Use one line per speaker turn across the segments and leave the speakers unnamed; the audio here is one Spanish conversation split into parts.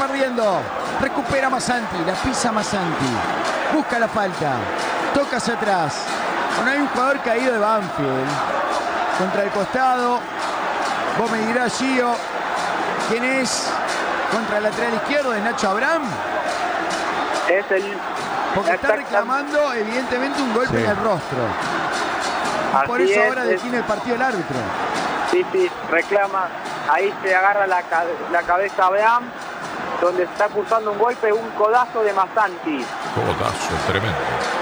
perdiendo. Recupera Massanti, la pisa Massanti. Busca la falta. Toca hacia atrás. Bueno, hay un jugador caído de Banfield. Contra el costado. Vos me dirás, Gio, ¿quién es? Contra el lateral izquierdo de Nacho Abraham.
Es el...
Porque está reclamando evidentemente un golpe en el rostro. Por eso ahora detiene el partido el árbitro.
Sí, reclama. Ahí se agarra la cabeza Abraham, donde está acusando un golpe, un codazo de Massanti.
Codazo, tremendo.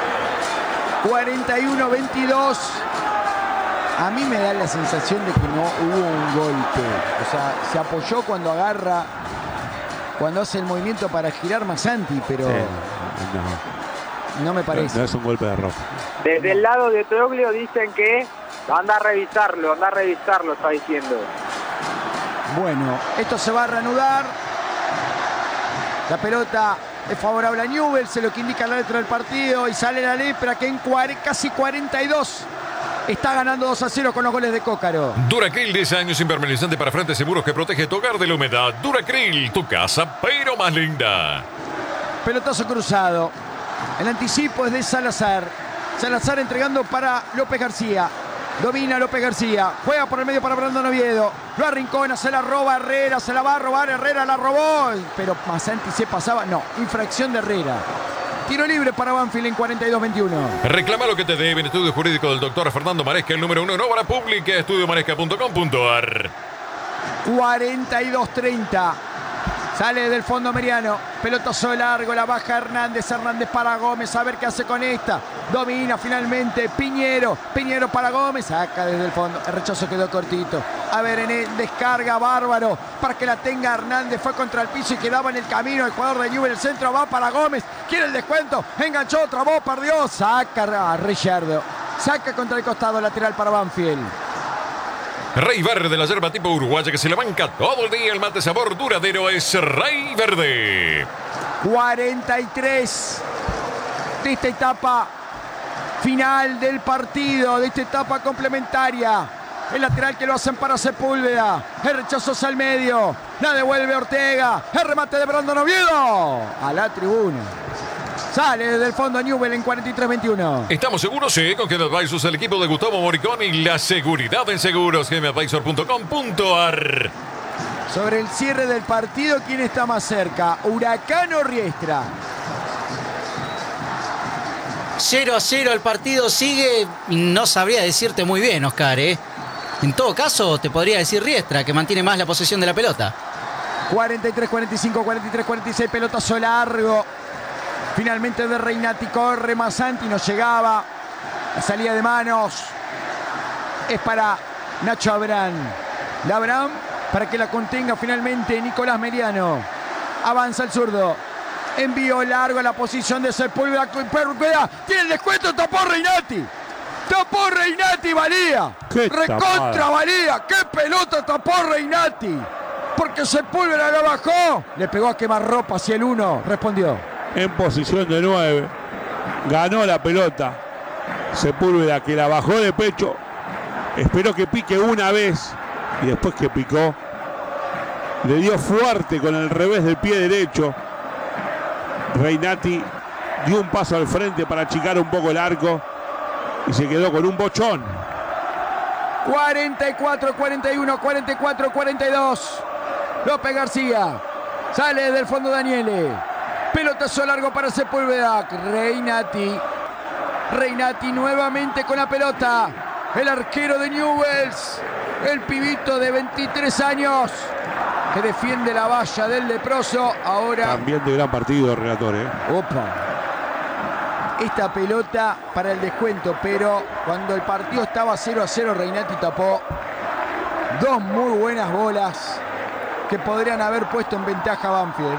41-22. A mí me da la sensación de que no hubo un golpe. O sea, se apoyó cuando agarra, cuando hace el movimiento para girar Massanti, pero no me parece.
No es un golpe de roja.
Desde el lado de Troglio dicen que anda a revisarlo, está diciendo.
Bueno, esto se va a reanudar. La pelota es favorable a Newell's, se lo que indica el árbitro del partido, y sale la lepra que en casi 42 está ganando 2-0 con los goles de Cócaro.
Duracril, 10 años impermeabilizante para frentes seguros que protege tu hogar de la humedad. Duracril, tu casa, pero más linda.
Pelotazo cruzado. El anticipo es de Salazar. Salazar entregando para López García. Domina López García. Juega por el medio para Brandon Oviedo. Lo arrincona, se la roba Herrera. Se la va a robar Herrera, la robó. Pero Massanti se pasaba. No, infracción de Herrera. Tiro libre para Banfield en 42-21.
Reclama lo que te deben. Estudio jurídico del doctor Fernando Maresca, el número 1 en obra pública. Estudiomaresca.com.ar.
42-30. Sale del fondo Meriano. Pelotazo largo. La baja Hernández. Hernández para Gómez. A ver qué hace con esta. Domina finalmente Piñero. Piñero para Gómez. Saca desde el fondo. El rechazo quedó cortito. A ver, en el descarga bárbaro para que la tenga Hernández. Fue contra el piso y quedaba en el camino. El jugador de Newell's, el centro va para Gómez. Quiere el descuento. Enganchó, trabó, perdió. Saca a Richardo. Saca contra el costado lateral para Banfield.
Rey Verde, la yerba tipo uruguaya que se la banca todo el día. El mate sabor duradero es Rey Verde.
43 de esta etapa final del partido, de esta etapa complementaria. El lateral que lo hacen para Sepúlveda. El rechazo hacia el medio. La devuelve Ortega. El remate de Brandon Oviedo. A la tribuna. Sale desde el fondo Newell's en 43-21.
¿Estamos seguros? Sí, con Game Advisors, el equipo de Gustavo Moricón y la seguridad en seguros. GameAdvisor.com.ar.
Sobre el cierre del partido, ¿quién está más cerca? ¿Huracán o Riestra?
0-0 el partido sigue. No sabría decirte muy bien, Oscar, ¿eh? En todo caso, te podría decir Riestra, que mantiene más la posesión de la pelota.
43-45, 43-46, pelotazo largo. Finalmente de Reinati, corre Massanti, no llegaba. La salida de manos es para Nacho Abraham. De Abraham para que la contenga finalmente Nicolás Meriano. Avanza el zurdo. Envío largo a la posición de Sepúlveda. Tiene el descuento, tapó Reinati. Tapó Reinati, valía. Recontra valía. ¡Qué pelota tapó Reinati! Porque Sepúlveda la bajó. Le pegó a quemarropa hacia el 1. Respondió.
En posición de 9. Ganó la pelota. Sepúlveda, que la bajó de pecho. Esperó que pique una vez. Y después que picó, le dio fuerte con el revés del pie derecho. Reinati dio un paso al frente para achicar un poco el arco. Y se quedó con un bochón.
44-41, 44-42. López García. Sale del fondo Daniele. Pelotazo largo para Sepúlveda. Reinati nuevamente con la pelota. El arquero de Newell's. El pibito de 23 años que defiende la valla del leproso. Ahora.
También de gran partido, relator, ¿eh?
Opa. Esta pelota para el descuento, pero cuando el partido estaba 0-0, Reinati tapó dos muy buenas bolas que podrían haber puesto en ventaja a Banfield.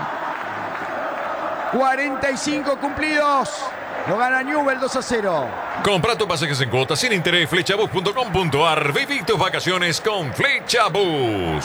45 cumplidos. Lo gana Newell's 2-0.
Compra tu pasajes en cuotas sin interés. Flechabus.com.ar. Viví tus vacaciones con Flechabus.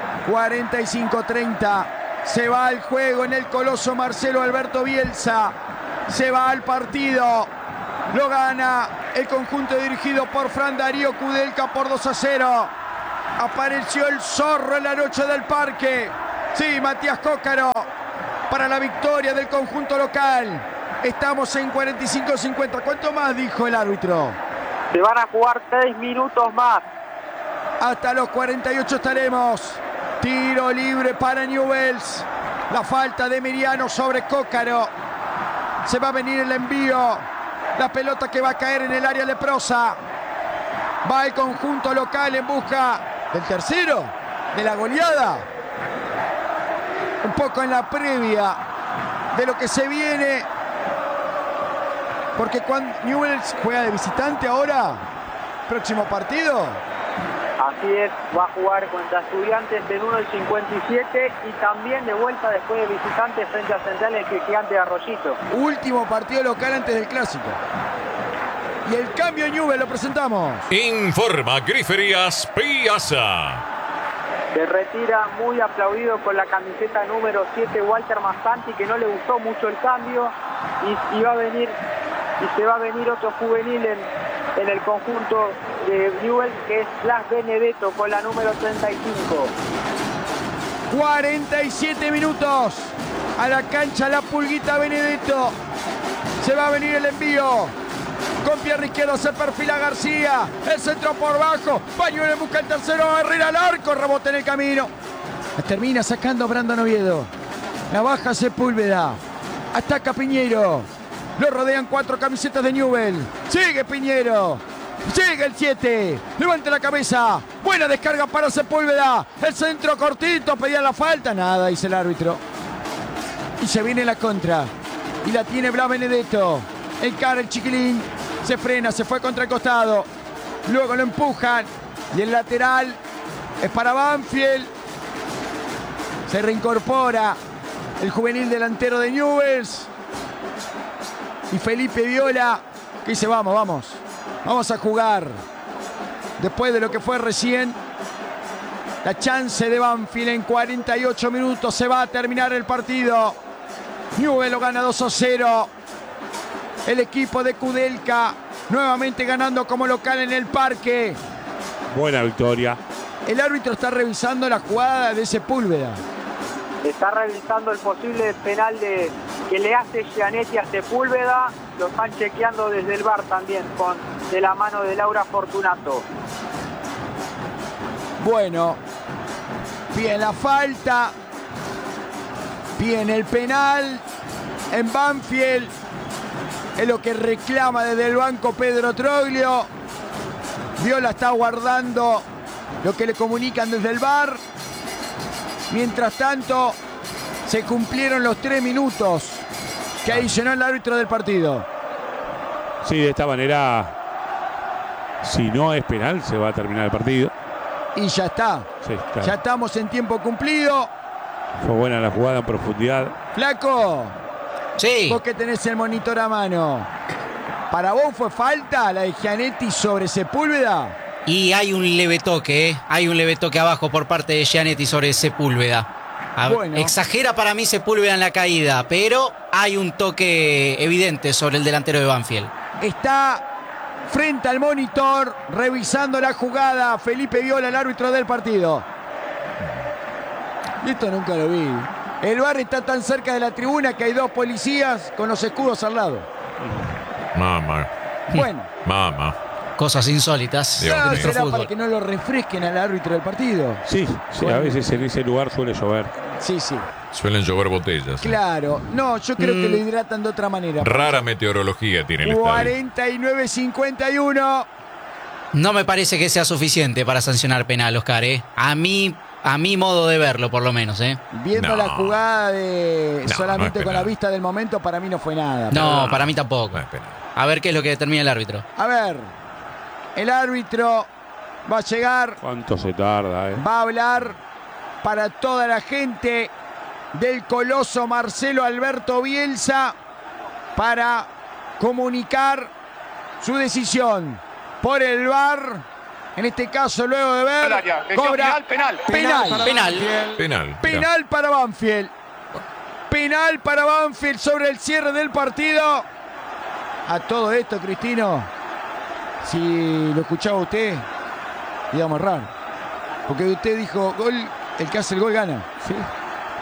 45-30. Se va al juego en el Coloso Marcelo Alberto Bielsa. Se va al partido. Lo gana el conjunto dirigido por Fran Darío Kudelka por 2-0. Apareció el zorro en la noche del Parque. Sí, Matías Cócaro para la victoria del conjunto local. Estamos en 45-50. ¿Cuánto más dijo el árbitro?
Se van a jugar 6 minutos más.
Hasta los 48 estaremos. Tiro libre para Newell's. La falta de Emiliano sobre Cócaro. Se va a venir el envío. La pelota que va a caer en el área leprosa. Va el conjunto local en busca del tercero, de la goleada. Un poco en la previa de lo que se viene. Porque cuando Newell's juega de visitante ahora, próximo partido.
Así es, va a jugar contra Estudiantes en 1 del 57 y también de vuelta después de visitante frente a Central, el Gigante de Arroyito.
Último partido local antes del clásico. Y el cambio en Newell's lo presentamos.
Informa Griferías Piazza.
Se retira muy aplaudido con la camiseta número 7 Walter Massanti, que no le gustó mucho el cambio y se va a venir otro juvenil en el conjunto de Newell's, que es Blas Benedetto con la número 35.
47 minutos. A la cancha la Pulguita Benedetto. Se va a venir el envío. Con pierna izquierda se perfila García. El centro por bajo. Pañuelo en busca el tercero. Herrera al arco. Rebote en el camino. Termina sacando Brandon Oviedo. La baja Sepúlveda. Ataca Piñero. Lo rodean 4 camisetas de Newell's. Sigue Piñero. Sigue el 7. Levanta la cabeza. Buena descarga para Sepúlveda. El centro cortito. Pedía la falta. Nada, dice el árbitro. Y se viene la contra. Y la tiene Blas Benedetto. Encara el chiquilín. Se frena. Se fue contra el costado. Luego lo empujan. Y el lateral es para Banfield. Se reincorpora el juvenil delantero de Newell's. Y Felipe Viola, que dice, vamos a jugar. Después de lo que fue recién, la chance de Banfield en 48 minutos. Se va a terminar el partido. Newell's lo gana 2-0. El equipo de Kudelka nuevamente ganando como local en el parque.
Buena victoria.
El árbitro está revisando la jugada de Sepúlveda.
Está revisando el posible penal que le hace Gianetti a Sepúlveda. Lo están chequeando desde el VAR también, de la mano de Laura Fortunato.
Bueno, bien la falta, bien el penal en Banfield. Es lo que reclama desde el banco Pedro Troglio. Viola está guardando lo que le comunican desde el VAR. Mientras tanto, se cumplieron los 3 minutos que adicionó el árbitro del partido.
Sí, de esta manera, si no es penal, se va a terminar el partido.
Y ya está.
Sí, claro.
Ya estamos en tiempo cumplido.
Fue buena la jugada en profundidad.
Flaco,
Sí.
vos que tenés el monitor a mano. ¿Para vos fue falta la de Gianetti sobre Sepúlveda?
Y hay un leve toque, ¿eh? Hay un leve toque abajo por parte de Gianetti sobre Sepúlveda.
Bueno.
Exagera para mí Sepúlveda en la caída, pero hay un toque evidente sobre el delantero de Banfield.
Está frente al monitor, revisando la jugada. Felipe Viola, el árbitro del partido. Esto nunca lo vi. El VAR está tan cerca de la tribuna que hay 2 policías con los escudos al lado.
Mamá.
Bueno,
Cosas insólitas.
Dios
claro,
mío.
será
Fútbol.
para que no lo refresquen al árbitro del partido.
Sí, a veces en ese lugar suele llover.
Sí,
Suelen llover botellas.
claro. No, yo creo que lo hidratan de otra manera.
Rara meteorología tiene el estadio.
49-51.
No me parece que sea suficiente para sancionar penal, Oscar, ¿eh? A mi modo de verlo, por lo menos, ¿eh?
Viendo
No.
la jugada de
No,
solamente
no es
con la
penal.
vista del momento, para mí no fue nada.
No, para mí tampoco.
No es penal.
A ver qué es lo que determina el árbitro.
A ver, el árbitro va a llegar,
¿Cuánto se tarda,
va a hablar para toda la gente del coloso Marcelo Alberto Bielsa para comunicar su decisión por el VAR. En este caso, luego de ver, cobra penal. Penal para Banfield. Penal para Banfield sobre el cierre del partido. A todo esto, Cristino, si lo escuchaba usted, digamos raro. Porque usted dijo, gol, el que hace el gol gana.
Sí.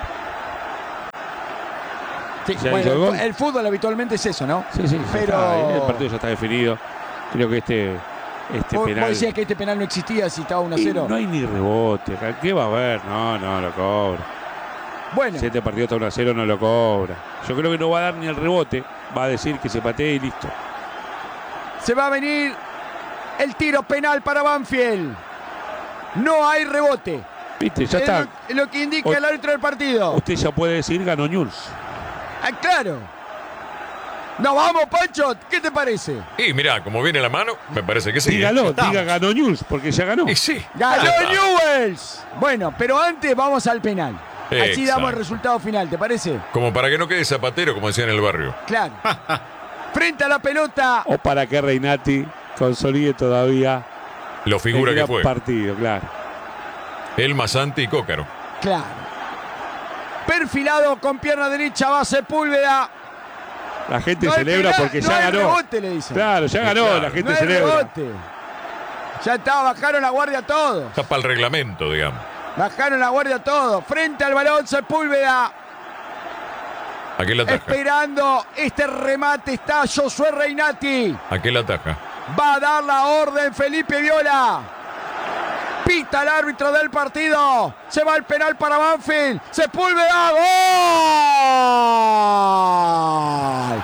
Sí,
Ya
bueno,
hizo el gol.
el fútbol habitualmente es eso, ¿no?
Sí, ya
Pero
está, el partido ya está definido. Creo que este
vos
penal.
decías que este penal no existía si estaba
Y
1-0.
no hay ni rebote acá. ¿Qué va a haber? No lo cobra.
Bueno,
Si este partido está 1-0 no lo cobra. Yo creo que no va a dar ni el rebote. Va a decir que se patee y listo.
se va a venir el tiro penal para Banfield. No hay rebote.
¿Viste? Ya
Es
está.
lo que indica el árbitro del partido.
Usted ya puede decir ganó Newell's.
Ah, claro. No, vamos, Pancho. ¿Qué te parece?
Y mirá, como viene la mano, me parece que sí.
Dígalo,
estamos.
diga ganó Newell's, porque ya ganó.
Y sí.
¡Ganó
Ya está.
Newells! Bueno, pero antes vamos al penal. Así
Exacto.
damos el resultado final, ¿te parece?
Como para que no quede zapatero, como decía en el barrio.
Claro. Frente a la pelota.
O para que Reinati consolide todavía
Lo figura
el
que
gran
fue.
partido, claro.
El Masanti y Cócaro.
Claro. Perfilado con pierna derecha va Sepúlveda.
La gente
No hay
celebra
penal,
porque
no
ya
hay
ganó.
rebote, le dicen.
Claro, ya ganó,
Claro.
la gente
No hay
celebra.
rebote. Ya está, bajaron la guardia todos.
Está para el reglamento, digamos.
Bajaron la guardia todos. Frente al balón Sepúlveda.
Aquel ataja.
Esperando este remate está Josué Reinati.
Aquel ataja.
Va a dar la orden Felipe Viola. Pita el árbitro del partido. Se va el penal para Banfield. Sepúlveda. ¡Gol!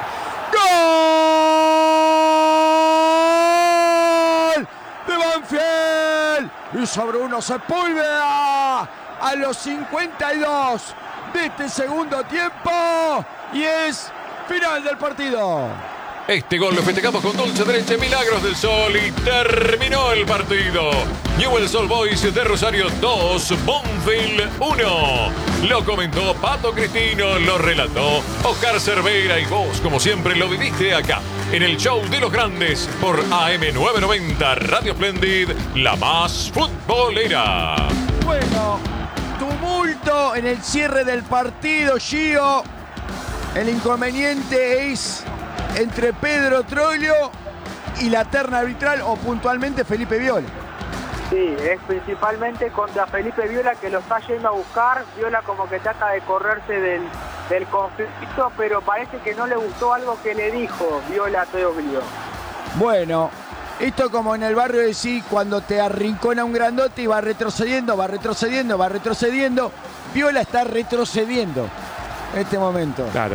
¡Gol! De Banfield. Y sobre uno Sepúlveda. A los 52 de este segundo tiempo. Y es final del partido.
Este gol lo festejamos con dulce derecha, Milagros del Sol y terminó el partido. Newell's Old Boys de Rosario 2, Banfield 1. Lo comentó Pato Cristino, lo relató Oscar Cervera y vos, como siempre, lo viviste acá, en el show de los grandes por AM990 Radio Splendid, la más futbolera.
Bueno, tumulto en el cierre del partido, Gio. El inconveniente es entre Pedro Troglio y la terna arbitral, o puntualmente Felipe Viola.
Sí, es principalmente contra Felipe Viola, que lo está yendo a buscar. Viola como que trata de correrse del conflicto, pero parece que no le gustó algo que le dijo Viola a Troglio.
Bueno, esto como en el barrio de sí, cuando te arrincona un grandote y va retrocediendo, va retrocediendo, va retrocediendo. Viola está retrocediendo en este momento.
Claro.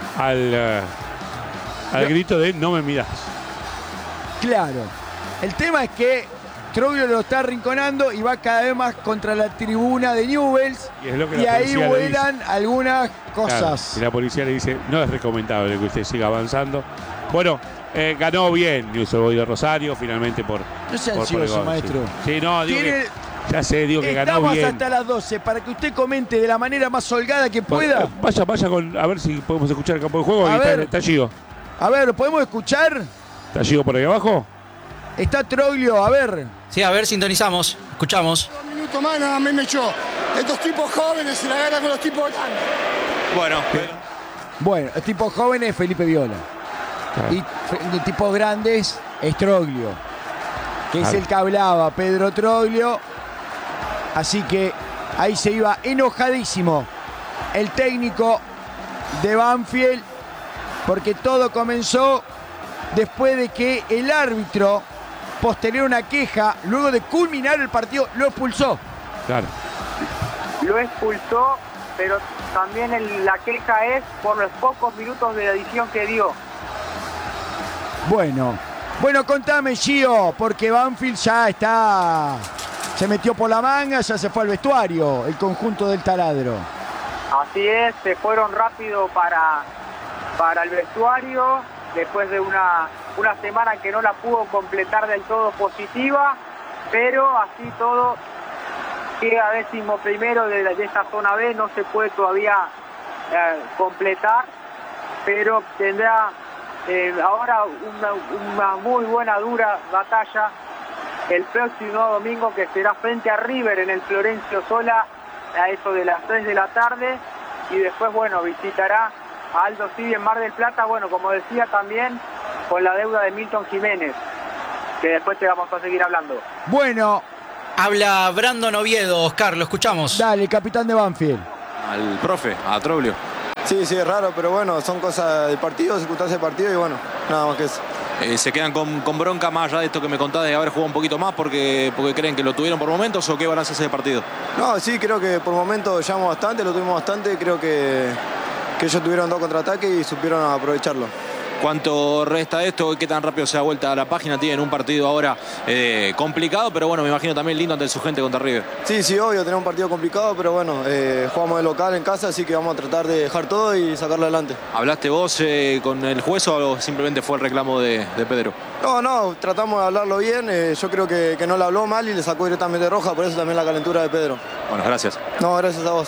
Al grito de no me mirás.
Claro. El tema es que Troglio lo está arrinconando y va cada vez más contra la tribuna de Newell's.
Y es lo que
Y
la
ahí
policía le
vuelan algunas
Claro,
cosas.
y la policía le dice, no es recomendable que usted siga avanzando. Bueno, ganó bien Newell's Old Boys de Rosario, finalmente por
No sea
por
ansioso,
gol,
maestro.
Sí, no, digo
Tiene-
ya sé, digo que ganó
Estamos
bien.
hasta las 12 para que usted comente de la manera más holgada que pueda.
Vaya a ver si podemos escuchar el campo de juego.
A
Ahí
ver.
está Gio.
A ver, ¿lo podemos escuchar?
¿Está Gio por ahí abajo?
Está Troglio, a ver.
Sí, a ver, sintonizamos. Escuchamos.
2 minutos más, nada más me echó. Estos tipos jóvenes se la ganan con los tipos grandes.
Bueno,
Bueno, el tipo joven es Felipe Viola.
Claro.
Y de tipos grandes es Troglio, que es
Claro.
el que hablaba, Pedro Troglio. Así que ahí se iba enojadísimo el técnico de Banfield, porque todo comenzó después de que el árbitro, posterior a una queja, luego de culminar el partido, lo expulsó.
Claro.
Lo expulsó, pero también la queja es por los pocos minutos de adición que dio.
Bueno, contame, Gio, porque Banfield ya está, se metió por la manga, ya se fue al vestuario, el conjunto del taladro.
Así es, se fueron rápido para el vestuario, después de una semana que no la pudo completar del todo positiva, pero así todo queda 11º de esta zona B, no se puede todavía completar, pero tendrá ahora una muy buena, dura batalla el próximo domingo, que será frente a River en el Florencio Sola a eso de las 3 de la tarde, y después, bueno, visitará a Aldo Civi en Mar del Plata, bueno, como decía también, con la deuda de Milton Jiménez, que después te vamos a seguir hablando.
Bueno,
Habla Brandon Oviedo, Oscar, lo escuchamos.
dale, capitán de Banfield.
al profe, a Troglio. Sí, es raro, pero bueno, son cosas del partido, circunstancias del partido y bueno, nada más que eso.
¿Se quedan con bronca más allá de esto que me contás de haber jugado un poquito más porque creen que lo tuvieron por momentos o qué balance hace de partido?
No, sí, creo que por momentos llevamos bastante, lo tuvimos bastante, creo que ellos tuvieron 2 contraataques y supieron aprovecharlo.
¿Cuánto resta esto? ¿Qué tan rápido se da vuelta a la página? Tienen un partido ahora complicado, pero bueno, me imagino también lindo ante su gente contra River.
Sí, obvio, tenemos un partido complicado, pero bueno, jugamos de local en casa, así que vamos a tratar de dejar todo y sacarlo adelante.
¿Hablaste vos con el juez o simplemente fue el reclamo de Pedro?
No, tratamos de hablarlo bien, yo creo que no le habló mal y le sacó directamente roja, por eso también la calentura de Pedro.
Bueno, gracias.
No, gracias a vos.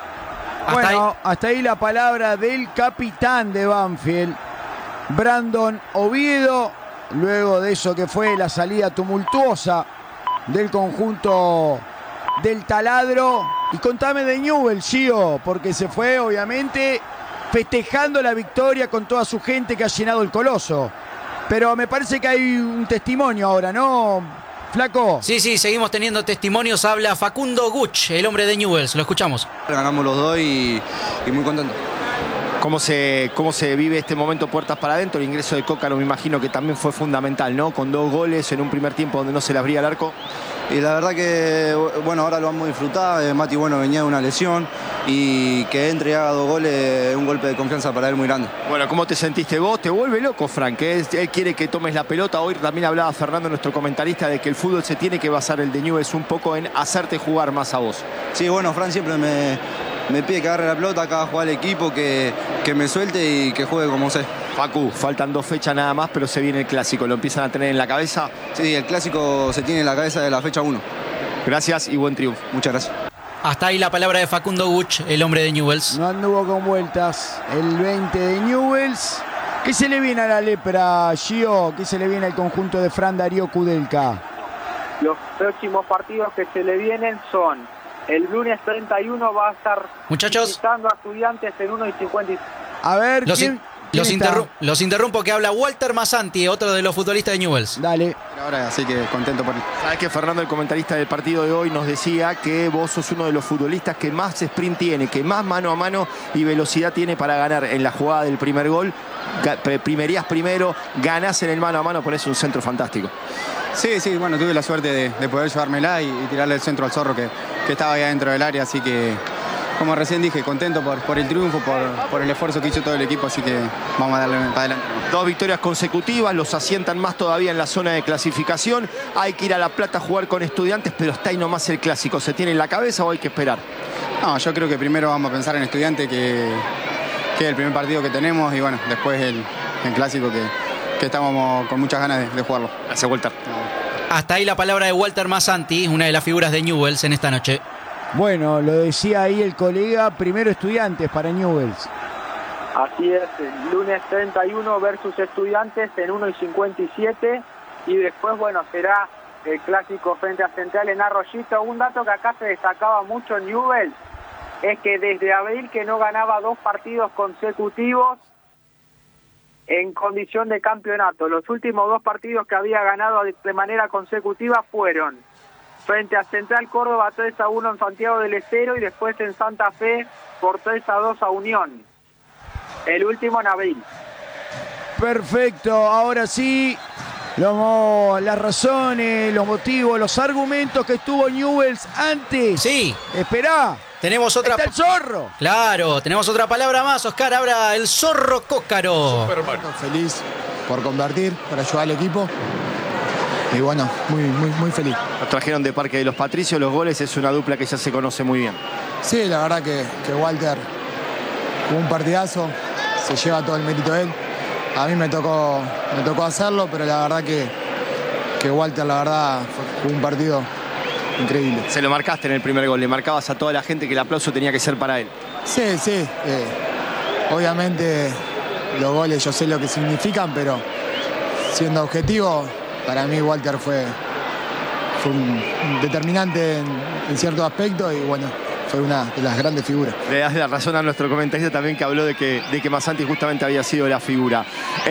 Bueno, hasta ahí la palabra del capitán de Banfield, Brandon Oviedo, luego de eso que fue la salida tumultuosa del conjunto del Taladro. Y contame de Newell's, Gio, porque se fue obviamente festejando la victoria con toda su gente que ha llenado el Coloso. Pero me parece que hay un testimonio ahora, ¿no, Flaco?
Sí, seguimos teniendo testimonios. Habla Facundo Guch, el hombre de Newell's. Lo escuchamos.
Ganamos los dos y muy contento.
¿Cómo se vive este momento puertas para adentro? El ingreso de Cócaro me imagino que también fue fundamental, ¿no? Con 2 goles en un primer tiempo donde no se le abría el arco.
Y la verdad que, bueno, ahora lo vamos a disfrutar. Mati, bueno, venía de una lesión y que entre y haga 2 goles es un golpe de confianza para él muy grande.
Bueno, ¿cómo te sentiste vos? Te vuelve loco, Frank. Él quiere que tomes la pelota. Hoy también hablaba Fernando, nuestro comentarista, de que el fútbol se tiene que basar, el de Newell's, un poco en hacerte jugar más a vos.
Sí, bueno, Frank siempre me pide que agarre la pelota, que haga jugar al equipo, que me suelte y que juegue como sé.
Facu, faltan 2 fechas nada más, pero se viene el clásico. ¿Lo empiezan a tener en la cabeza?
Sí, el clásico se tiene en la cabeza de la fecha 1.
Gracias y buen triunfo.
Muchas gracias.
Hasta ahí la palabra de Facundo Guch, el hombre de Newell's.
No anduvo con vueltas el 20 de Newell's. ¿Qué se le viene a la lepra, Gio? ¿Qué se le viene al conjunto de Fran Darío Kudelka?
Los próximos partidos que se le vienen son: el lunes 31 va a estar visitando a Estudiantes en 1:50.
A ver,
los interrumpo, que habla Walter Massanti, otro de los futbolistas de Newell's.
Dale.
Ahora, así que contento por él.
Sabes que Fernando, el comentarista del partido de hoy, nos decía que vos sos uno de los futbolistas que más sprint tiene, que más mano a mano y velocidad tiene para ganar en la jugada del primer gol. Primerías primero, ganás en el mano a mano, ponés un centro fantástico.
Sí, bueno, tuve la suerte de poder llevármela y tirarle el centro al Zorro que estaba ahí dentro del área, así que, como recién dije, contento por el triunfo, por el esfuerzo que hizo todo el equipo, así que vamos a darle para adelante.
2 victorias consecutivas, los asientan más todavía en la zona de clasificación. Hay que ir a La Plata a jugar con Estudiantes, pero está ahí nomás el clásico. ¿Se tiene en la cabeza o hay que esperar?
No, yo creo que primero vamos a pensar en Estudiantes, que es el primer partido que tenemos, y bueno, después el clásico que estamos con muchas ganas de jugarlo.
Gracias, Walter.
Hasta ahí la palabra de Walter Massanti, una de las figuras de Newell's en esta noche.
Bueno, lo decía ahí el colega, primero Estudiantes para Newell's.
Así es, el lunes 31 versus Estudiantes en 1:57 y después, bueno, será el clásico frente a Central en Arroyito. Un dato que acá se destacaba mucho en Newell's es que desde abril que no ganaba 2 partidos consecutivos en condición de campeonato. Los últimos 2 partidos que había ganado de manera consecutiva fueron frente a Central Córdoba 3-1 en Santiago del Estero y después en Santa Fe por 3-2 a Unión. El último en abril.
Perfecto, ahora sí, las razones, los motivos, los argumentos que estuvo Newell's antes.
Sí.
Esperá.
Tenemos otra.
Está el Zorro.
Claro, tenemos otra palabra más, Oscar. Ahora el Zorro Cócaro.
Feliz por convertir, por ayudar al equipo. Y bueno, muy feliz.
Nos trajeron de Parque de los Patricios, los goles, es una dupla que ya se conoce muy bien.
Sí, la verdad que Walter jugó un partidazo, se lleva todo el mérito de él. A mí me tocó hacerlo, pero la verdad que Walter, la verdad, jugó un partido increíble.
Se lo marcaste en el primer gol, le marcabas a toda la gente que el aplauso tenía que ser para él.
Sí. Obviamente los goles yo sé lo que significan, pero siendo objetivo, para mí Walter fue un determinante en ciertos aspectos y bueno, fue una de las grandes figuras.
Le das la razón a nuestro comentarista también que habló de que Massanti justamente había sido la figura.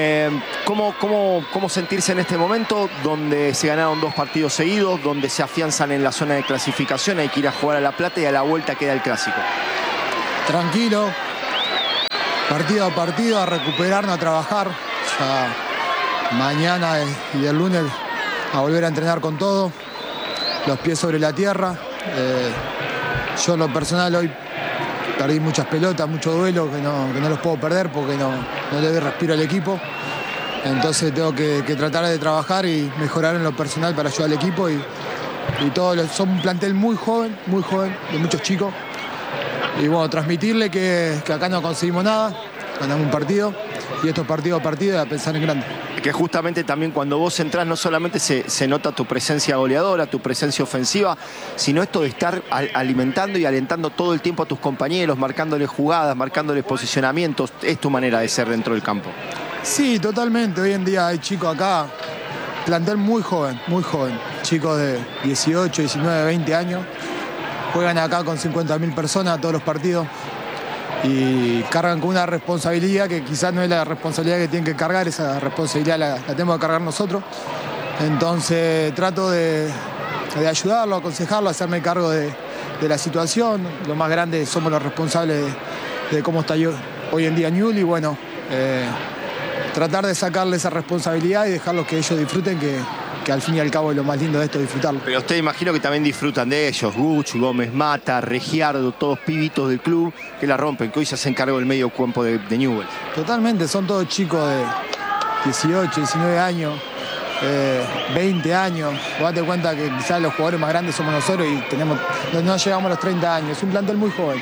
¿Cómo sentirse en este momento donde se ganaron 2 partidos seguidos, donde se afianzan en la zona de clasificación, hay que ir a jugar a La Plata y a la vuelta queda el clásico?
Tranquilo, partido a partido, a recuperarnos, a trabajar. Ya mañana y el lunes a volver a entrenar con todo, los pies sobre la tierra. Yo en lo personal hoy perdí muchas pelotas, muchos duelos que no los puedo perder porque no le doy respiro al equipo. Entonces tengo que tratar de trabajar y mejorar en lo personal para ayudar al equipo y todos son un plantel muy joven, de muchos chicos. Y bueno, transmitirle que acá no conseguimos nada, ganamos un partido y estos partidos a partido a pensar en grande.
Que justamente también cuando vos entrás no solamente se nota tu presencia goleadora, tu presencia ofensiva, sino esto de estar alimentando y alentando todo el tiempo a tus compañeros, marcándoles jugadas, marcándoles posicionamientos. Es tu manera de ser dentro del campo.
Sí, totalmente. Hoy en día hay chicos acá, plantel muy joven, chicos de 18, 19, 20 años. Juegan acá con 50.000 personas todos los partidos y cargan con una responsabilidad que quizás no es la responsabilidad que tienen que cargar, esa responsabilidad la tenemos que cargar nosotros. Entonces trato de ayudarlo, aconsejarlo, hacerme cargo de la situación. Lo más grande somos los responsables de cómo está hoy en día Newell's y bueno, tratar de sacarle esa responsabilidad y dejarlos que ellos disfruten, que al fin y al cabo es lo más lindo de esto, disfrutarlo.
Pero usted imagino que también disfrutan de ellos, Gucci, Gómez Mata, Regiardo, todos pibitos del club que la rompen, que hoy se hacen cargo del medio campo de Newell's.
Totalmente, son todos chicos de 18, 19 años, 20 años. Vos date cuenta que quizás los jugadores más grandes somos nosotros y no llegamos a los 30 años, es un plantel muy joven.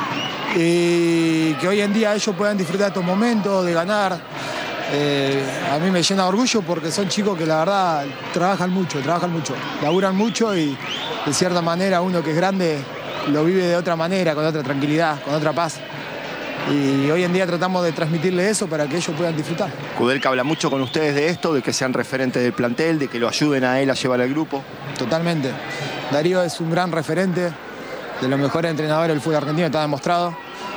Y que hoy en día ellos puedan disfrutar de estos momentos, de ganar. A mí me llena de orgullo porque son chicos que la verdad trabajan mucho, laburan mucho y de cierta manera uno que es grande lo vive de otra manera, con otra tranquilidad, con otra paz. Y hoy en día tratamos de transmitirle eso para que ellos puedan disfrutar.
Kudelka habla mucho con ustedes de esto, de que sean referentes del plantel, de que lo ayuden a él a llevar al grupo.
Totalmente. Darío es un gran referente, de los mejores entrenadores del fútbol argentino, está demostrado.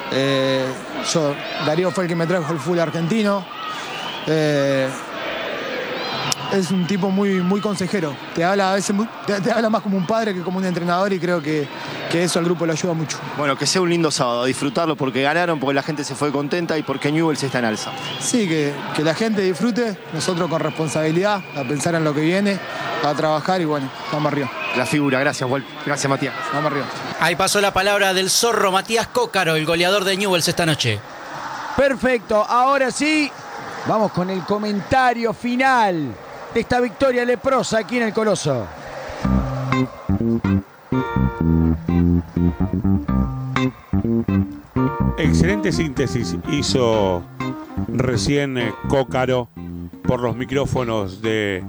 Darío fue el que me trajo el fútbol argentino. Es un tipo muy consejero. Te habla a veces te habla más como un padre que como un entrenador y creo que eso al grupo le ayuda mucho.
Bueno, que sea un lindo sábado, a disfrutarlo porque ganaron, porque la gente se fue contenta y porque Newell's está en alza.
Sí, que la gente disfrute, nosotros con responsabilidad, a pensar en lo que viene, a trabajar y bueno, vamos arriba.
La figura, gracias, Walt. Gracias, Matías.
Vamos arriba.
Ahí pasó la palabra del zorro Matías Cócaro, el goleador de Newell's esta noche.
Perfecto, ahora sí, vamos con el comentario final de esta victoria leprosa aquí en el Coloso.
Excelente síntesis hizo recién Cócaro por los micrófonos de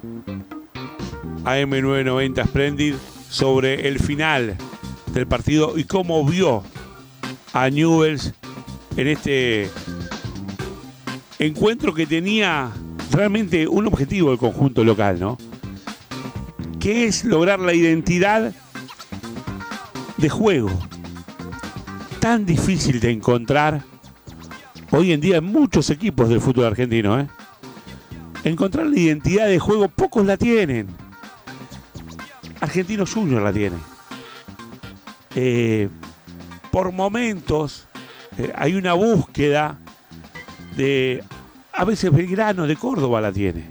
AM990 Splendid sobre el final del partido y cómo vio a Newell's en este encuentro que tenía realmente un objetivo el conjunto local, ¿no? Que es lograr la identidad de juego. Tan difícil de encontrar hoy en día en muchos equipos del fútbol argentino, ¿eh? Encontrar la identidad de juego, pocos la tienen. Argentinos Juniors la tiene. Por momentos hay una búsqueda de, a veces Belgrano de Córdoba la tiene.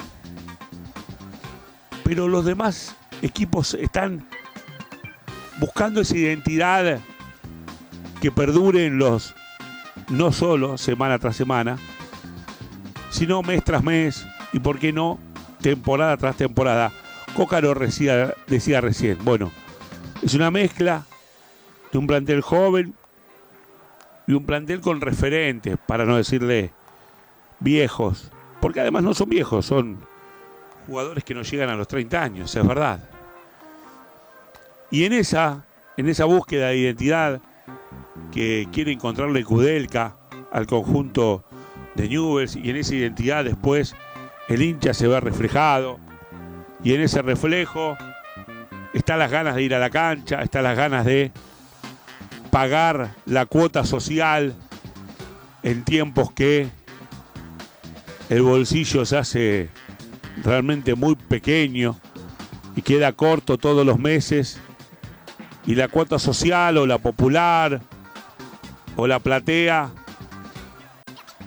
Pero los demás equipos están buscando esa identidad que perdure en los, no solo semana tras semana, sino mes tras mes y, por qué no, temporada tras temporada. Cócaro decía recién, bueno, es una mezcla de un plantel joven y un plantel con referentes, para no decirle viejos, porque además no son viejos, son jugadores que no llegan a los 30 años, es verdad. Y en esa búsqueda de identidad que quiere encontrarle Kudelka al conjunto de Newell's, y en esa identidad después el hincha se ve reflejado, y en ese reflejo están las ganas de ir a la cancha, están las ganas de pagar la cuota social en tiempos que el bolsillo se hace realmente muy pequeño y queda corto todos los meses, y la cuota social o la popular o la platea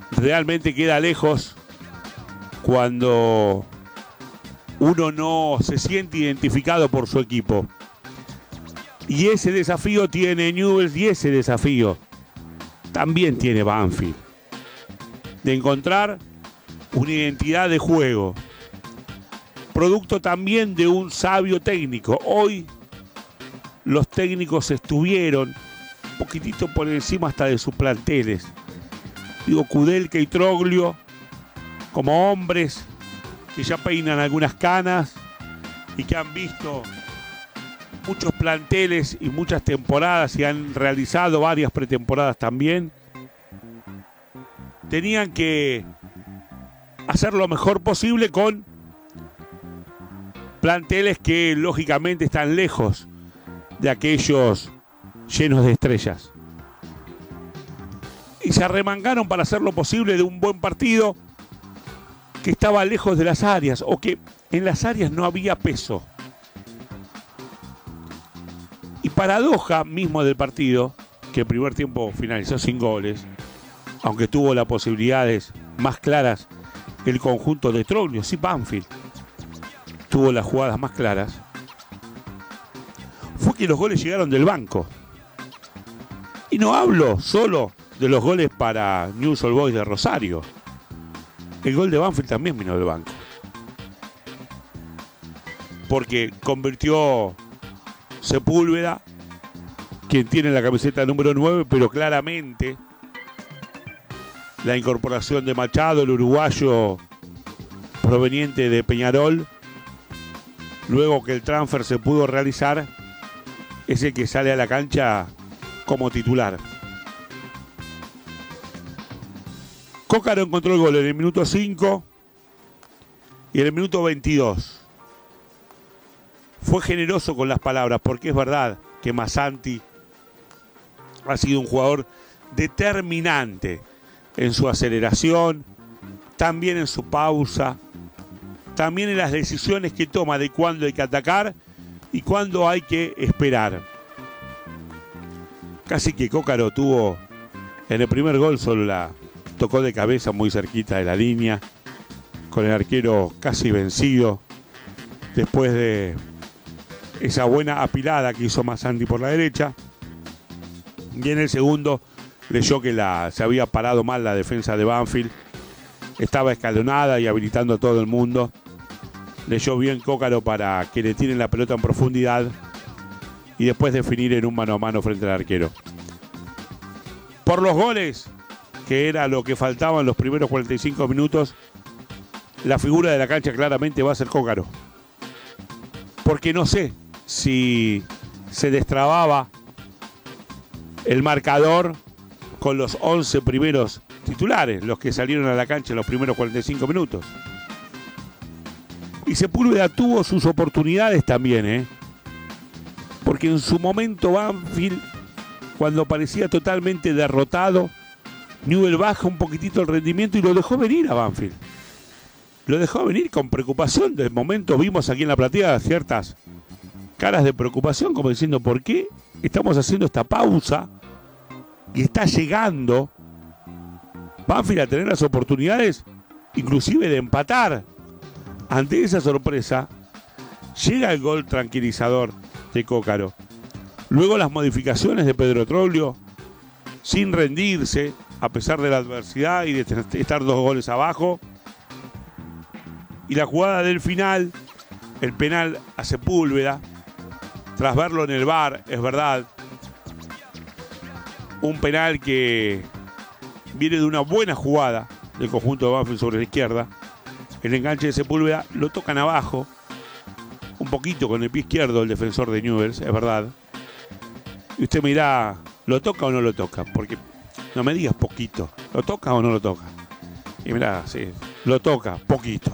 realmente queda lejos cuando uno no se siente identificado por su equipo. Y ese desafío tiene Newell's y ese desafío también tiene Banfield. De encontrar una identidad de juego. Producto también de un sabio técnico. Hoy los técnicos estuvieron un poquitito por encima hasta de sus planteles. Digo, Kudelka y Troglio como hombres que ya peinan algunas canas y que han visto muchos planteles y muchas temporadas y han realizado varias pretemporadas también. Tenían que hacer lo mejor posible con planteles que lógicamente están lejos de aquellos llenos de estrellas. Y se arremangaron para hacer lo posible de un buen partido que estaba lejos de las áreas o que en las áreas no había peso. Y paradoja mismo del partido, que el primer tiempo finalizó sin goles, aunque tuvo las posibilidades más claras el conjunto de Troglio, sí, Banfield tuvo las jugadas más claras, fue que los goles llegaron del banco. Y no hablo solo de los goles para Newell's Old Boys de Rosario. El gol de Banfield también vino del banco. Porque convirtió Sepúlveda, quien tiene la camiseta número 9, pero claramente la incorporación de Machado, el uruguayo proveniente de Peñarol, luego que el transfer se pudo realizar, es el que sale a la cancha como titular. Cócaro encontró el gol en el minuto 5 y en el minuto 22. Fue generoso con las palabras, porque es verdad que Massanti ha sido un jugador determinante en su aceleración, también en su pausa, también en las decisiones que toma de cuándo hay que atacar y cuándo hay que esperar. Casi que Cócaro tuvo en el primer gol, solo la tocó de cabeza muy cerquita de la línea, con el arquero casi vencido, después de esa buena apilada que hizo Massanti por la derecha. Y en el segundo leyó que se había parado mal la defensa de Banfield, estaba escalonada y habilitando a todo el mundo. Leyó bien Cócaro para que le tiren la pelota en profundidad y después definir en un mano a mano frente al arquero. Por los goles, que era lo que faltaba en los primeros 45 minutos, la figura de la cancha claramente va a ser Cócaro. Porque no sé si se destrababa el marcador con los 11 primeros titulares, los que salieron a la cancha en los primeros 45 minutos. Y Sepúlveda tuvo sus oportunidades también, porque en su momento Banfield, cuando parecía totalmente derrotado, Newell baja un poquitito el rendimiento y lo dejó venir a Banfield. Lo dejó venir con preocupación. De momento vimos aquí en la platea ciertas caras de preocupación, como diciendo, ¿por qué estamos haciendo esta pausa? Y está llegando Banfield a tener las oportunidades, inclusive de empatar. Ante esa sorpresa, llega el gol tranquilizador de Cócaro. Luego las modificaciones de Pedro Troglio, sin rendirse, a pesar de la adversidad y de estar 2 goles abajo. Y la jugada del final, el penal a Sepúlveda, tras verlo en el VAR, es verdad, un penal que viene de una buena jugada del conjunto de Banfield sobre la izquierda. El enganche de Sepúlveda lo tocan abajo, un poquito con el pie izquierdo el defensor de Newell's, es verdad. Y usted me dirá, ¿lo toca o no lo toca? Porque no me digas poquito, ¿lo toca o no lo toca? Y mirá, sí, lo toca, poquito.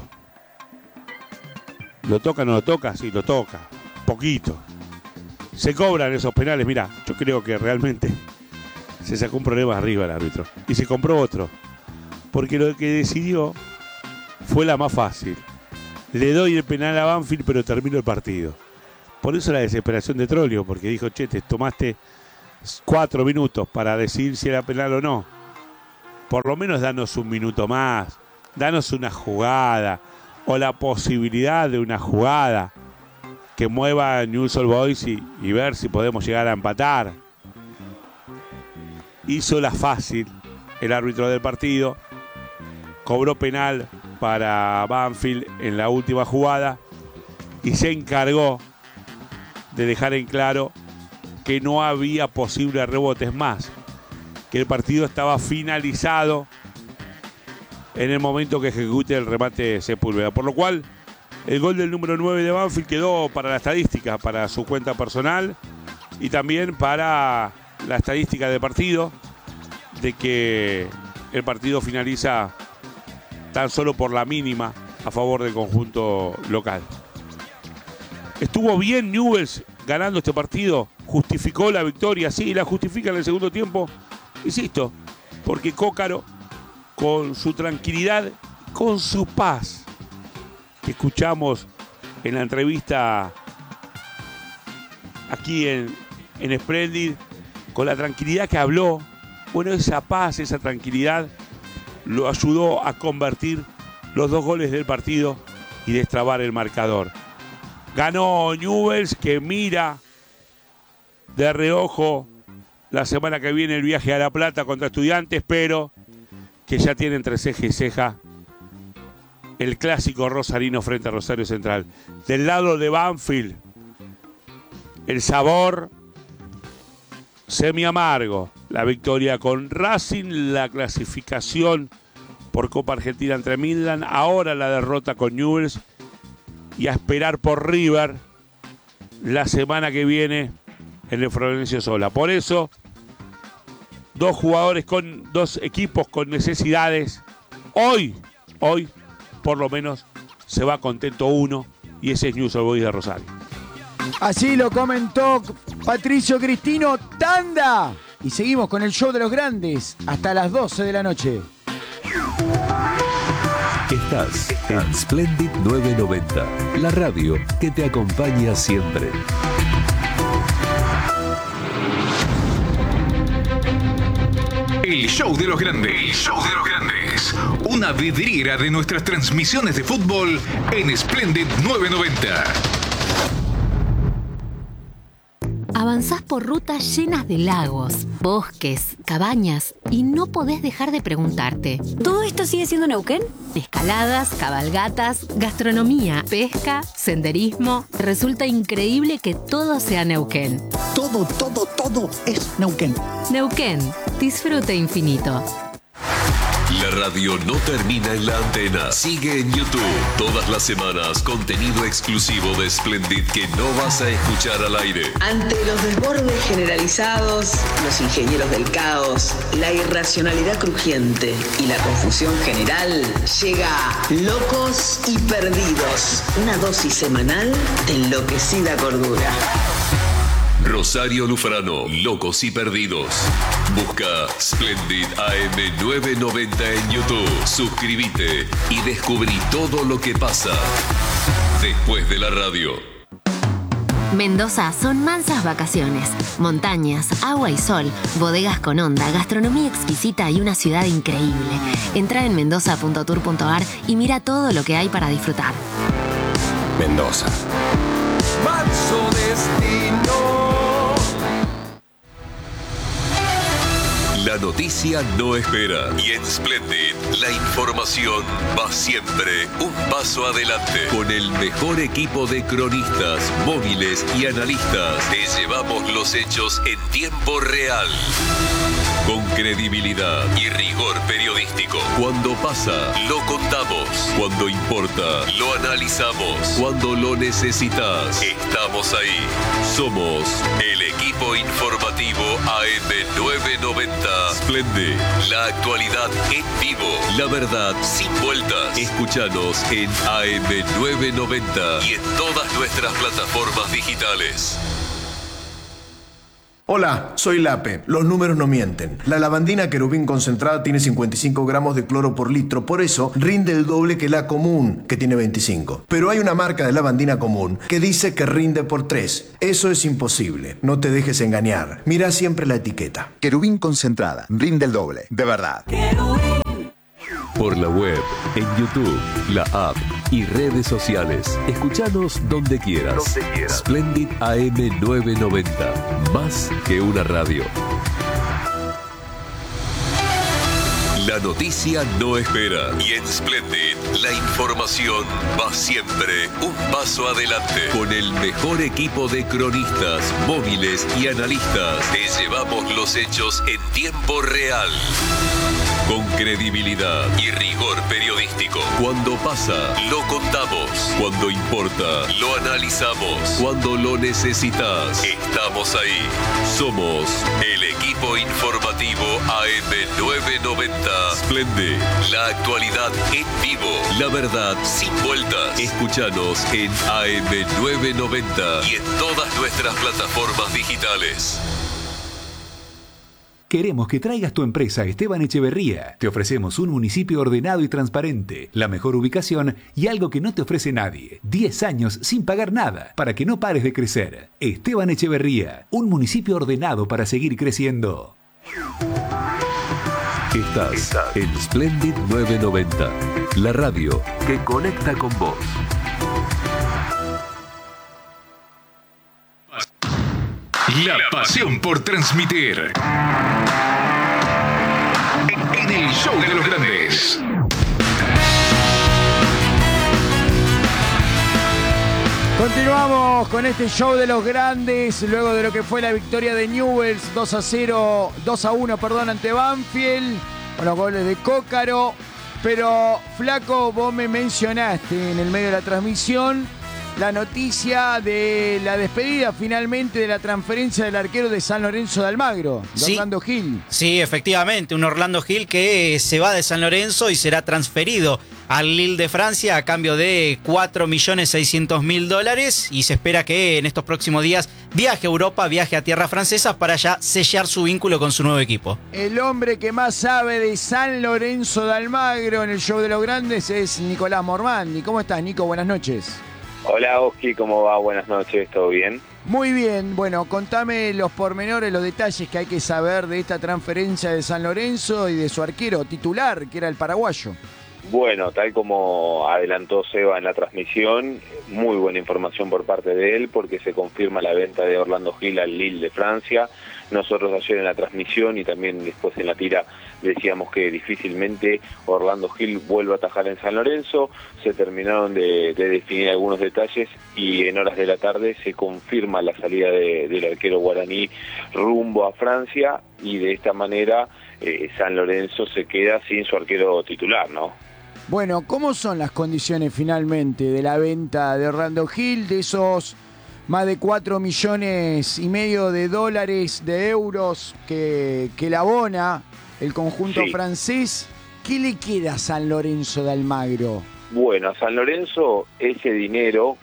¿Lo toca o no lo toca? Sí, lo toca, poquito. Se cobran esos penales, mirá, yo creo que realmente se sacó un problema arriba el árbitro. Y se compró otro, porque lo que decidió fue la más fácil. Le doy el penal a Banfield, pero termino el partido. Por eso la desesperación de Troglio, porque dijo, che, te tomaste 4 minutos para decidir si era penal o no. por lo menos danos un minuto más, danos una jugada o la posibilidad de una jugada que mueva a Newell's Old Boys y ver si podemos llegar a empatar. Hizo la fácil el árbitro del partido, cobró penal para Banfield en la última jugada y se encargó de dejar en claro que no había posibles rebotes más, que el partido estaba finalizado en el momento que ejecute el remate Sepúlveda, por lo cual el gol del número 9 de Banfield quedó para la estadística, para su cuenta personal y también para la estadística de partido, de que el partido finaliza tan solo por la mínima a favor del conjunto local. Estuvo bien Newell's ganando este partido, justificó la victoria, sí, la justifica en el segundo tiempo, insisto, porque Cócaro, con su tranquilidad, con su paz, que escuchamos en la entrevista aquí en Splendid, con la tranquilidad que habló, bueno, esa paz, esa tranquilidad lo ayudó a convertir los 2 goles del partido y destrabar el marcador. Ganó Newell's, que mira de reojo la semana que viene el viaje a La Plata contra Estudiantes, pero que ya tiene entre ceja y ceja el clásico rosarino frente a Rosario Central. Del lado de Banfield, el sabor semi-amargo, la victoria con Racing, la clasificación por Copa Argentina entre Midland, ahora la derrota con Newell's y a esperar por River la semana que viene en el Florencio Sola. Por eso, 2 jugadores con 2 equipos con necesidades. Hoy, por lo menos, se va contento uno y ese es Newell's Old Boys de Rosario.
Así lo comentó Patricio Cristino. Tanda. Y seguimos con el show de los grandes hasta las 12 de la noche.
Estás en Splendid 990, la radio que te acompaña siempre.
El show de los grandes. El show de los grandes. Una vidriera de nuestras transmisiones de fútbol en Splendid 990.
Avanzás por rutas llenas de lagos, bosques, cabañas y no podés dejar de preguntarte: ¿todo esto sigue siendo Neuquén? Escaladas, cabalgatas, gastronomía, pesca, senderismo. Resulta increíble que todo sea Neuquén.
Todo es Neuquén.
Neuquén, disfrute infinito.
La radio no termina en la antena. Sigue en YouTube. Todas las semanas, contenido exclusivo de Splendid que no vas a escuchar al aire.
Ante los desbordes generalizados, los ingenieros del caos, la irracionalidad crujiente y la confusión general, llega Locos y Perdidos. Una dosis semanal de enloquecida cordura.
Rosario Lufrano, Locos y Perdidos. Busca Splendid AM 990 en YouTube. Suscríbete y descubrí todo lo que pasa después de la radio.
Mendoza son mansas vacaciones, montañas, agua y sol, bodegas con onda, gastronomía exquisita y una ciudad increíble. Entra en mendoza.tour.ar y mira todo lo que hay para disfrutar.
Mendoza.
Manso destino.
La noticia no espera y en Splendid la información va siempre un paso adelante. Con el mejor equipo de cronistas, móviles y analistas, te llevamos los hechos en tiempo real. Con credibilidad y rigor periodístico. Cuando pasa, lo contamos. Cuando importa, lo analizamos. Cuando lo necesitas, estamos ahí. Somos el equipo informativo AM990. Splendid, la actualidad en vivo. La verdad sin vueltas. Escúchanos en AM990 y en todas nuestras plataformas digitales.
Hola, soy Lape. Los números no mienten. La lavandina Querubín concentrada tiene 55 gramos de cloro por litro, por eso rinde el doble que la común, que tiene 25. Pero hay una marca de lavandina común que dice que rinde por 3. Eso es imposible. No te dejes engañar. Mira siempre la etiqueta.
Querubín concentrada. Rinde el doble. De verdad.
Por la web, en YouTube, la app y redes sociales. Escuchanos donde quieras. Splendid AM 990. Más que una radio. La noticia no espera. Y en Splendid, la información va siempre un paso adelante. Con el mejor equipo de cronistas, móviles y analistas, te llevamos los hechos en tiempo real. Con credibilidad y rigor periodístico. Cuando pasa, lo contamos. Cuando importa, lo analizamos. Cuando lo necesitas, estamos ahí. Somos el equipo informativo AM990. Splendid, la actualidad en vivo. La verdad sin vueltas. Escúchanos en AM990 y en todas nuestras plataformas digitales.
Queremos que traigas tu empresa a Esteban Echeverría. Te ofrecemos un municipio ordenado y transparente, la mejor ubicación y algo que no te ofrece nadie. 10 años sin pagar nada, para que no pares de crecer. Esteban Echeverría, un municipio ordenado para seguir creciendo.
Estás en Splendid 990, la radio que conecta con vos.
La pasión por transmitir. En el show de los grandes.
Continuamos con este show de los grandes, luego de lo que fue la victoria de Newell's 2-1 ante Banfield, con los goles de Cócaro. Pero, Flaco, vos me mencionaste en el medio de la transmisión la noticia de la despedida finalmente de la transferencia del arquero de San Lorenzo de Almagro, de Orlando Gil.
Sí, efectivamente, un Orlando Gil que se va de San Lorenzo y será transferido al Lille de Francia a cambio de $4.600.000 y se espera que en estos próximos días viaje a Europa, viaje a tierra francesa para ya sellar su vínculo con su nuevo equipo.
El hombre que más sabe de San Lorenzo de Almagro en el show de los grandes es Nicolás Mormandi. ¿Cómo estás, Nico? Buenas noches.
Hola, Oski, ¿cómo va? Buenas noches, ¿todo bien?
Muy bien, bueno, contame los pormenores, los detalles que hay que saber de esta transferencia de San Lorenzo y de su arquero titular, que era el paraguayo.
Bueno, tal como adelantó Seba en la transmisión, muy buena información por parte de él porque se confirma la venta de Orlando Gil al Lille de Francia. Nosotros ayer en la transmisión y también después en la tira decíamos que difícilmente Orlando Gil vuelva a atajar en San Lorenzo. Se terminaron de definir algunos detalles y en horas de la tarde se confirma la salida del arquero guaraní rumbo a Francia y de esta manera San Lorenzo se queda sin su arquero titular, ¿no?
Bueno, ¿cómo son las condiciones finalmente de la venta de Orlando Gil, de esos más de 4,5 millones de euros que le abona el conjunto francés? ¿Qué le queda a San Lorenzo de Almagro?
Bueno, a San Lorenzo ese dinero,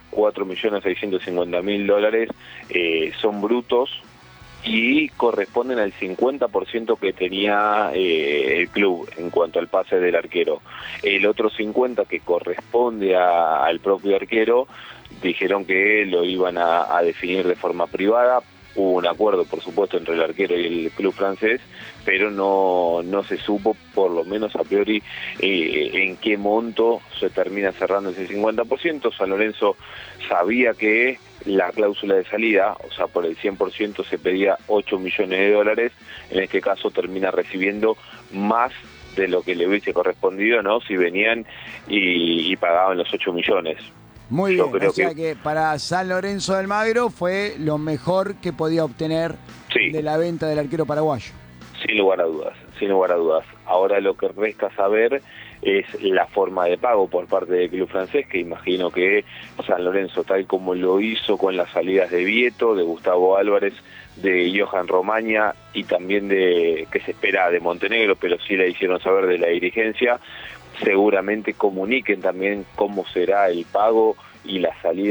$4.650.000, son brutos y corresponden al 50% que tenía el club en cuanto al pase del arquero. El otro 50% que corresponde al propio arquero, dijeron que lo iban a definir de forma privada. Hubo un acuerdo, por supuesto, entre el arquero y el club francés, pero no se supo, por lo menos a priori, en qué monto se termina cerrando ese 50%. San Lorenzo sabía que la cláusula de salida, o sea, por el 100% se pedía $8 millones. En este caso termina recibiendo más de lo que le hubiese correspondido, ¿no? Si venían y pagaban los 8 millones.
Muy bien, o sea que para San Lorenzo de Almagro fue lo mejor que podía obtener de la venta del arquero paraguayo.
Sin lugar a dudas, sin lugar a dudas. Ahora lo que resta saber es la forma de pago por parte del club francés, que imagino que San Lorenzo, tal como lo hizo con las salidas de Vieto, de Gustavo Álvarez, de Johan Romaña y también de, que se espera de Montenegro, pero sí la hicieron saber de la dirigencia, seguramente comuniquen también cómo será el pago y la salida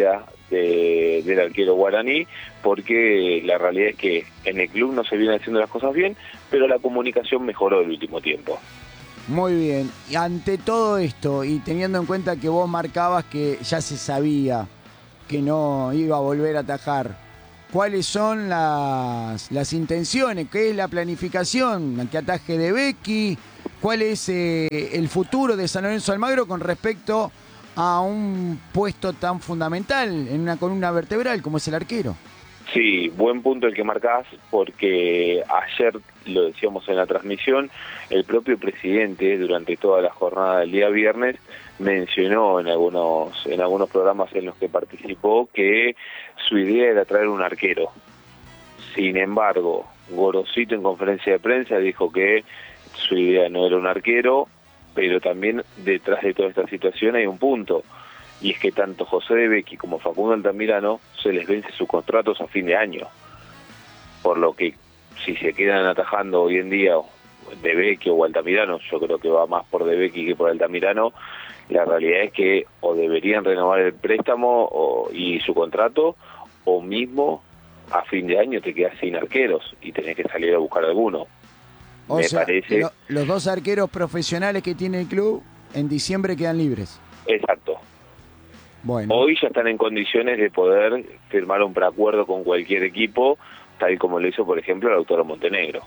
del arquero guaraní, porque la realidad es que en el club no se vienen haciendo las cosas bien, pero la comunicación mejoró el último tiempo.
Muy bien. Y ante todo esto, y teniendo en cuenta que vos marcabas que ya se sabía que no iba a volver a atajar, ¿cuáles son las intenciones? ¿Qué es la planificación? ¿Qué ataje de Becky? ¿Cuál es el futuro de San Lorenzo Almagro con respecto a un puesto tan fundamental en una columna vertebral como es el arquero?
Sí, buen punto el que marcás, porque ayer, lo decíamos en la transmisión, el propio presidente durante toda la jornada del día viernes mencionó en algunos programas en los que participó que su idea era traer un arquero. Sin embargo, Gorosito en conferencia de prensa dijo que su idea no era un arquero, pero también detrás de toda esta situación hay un punto, y es que tanto José de Becchi como Facundo Altamirano se les vence sus contratos a fin de año, por lo que si se quedan atajando hoy en día de Becchi o Altamirano, yo creo que va más por de Becchi que por Altamirano, la realidad es que o deberían renovar el préstamo y su contrato, o mismo a fin de año te quedas sin arqueros y tenés que salir a buscar alguno.
O sea, parece... los dos arqueros profesionales que tiene el club en diciembre quedan libres.
Exacto.
Bueno.
Hoy ya están en condiciones de poder firmar un preacuerdo con cualquier equipo, tal como lo hizo, por ejemplo, el Autódromo Montenegro.